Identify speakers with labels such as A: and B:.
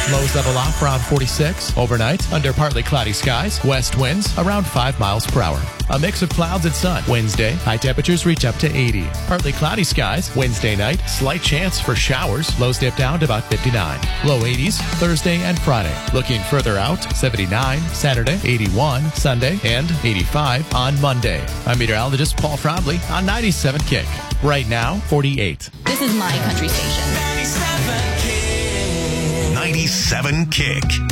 A: Lows level off around 46. Overnight, under partly cloudy skies, west winds around 5 miles per hour. A mix of clouds and sun. Wednesday, high temperatures reach up to 80. Partly cloudy skies. Wednesday night, slight chance for showers. Lows dip down to about 59. Low 80s Thursday and Friday. Looking further out, 79 Saturday, 81 Sunday, and 85 on Monday. I'm meteorologist Paul Frobley on 97 Kick. Right now, 48.
B: This is my country station.
C: 97 Kick.